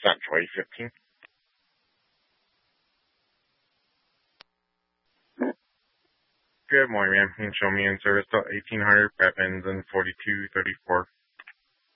Central 815. Good morning, ma'am. You can show me in service till 1800 Pevins and 4234.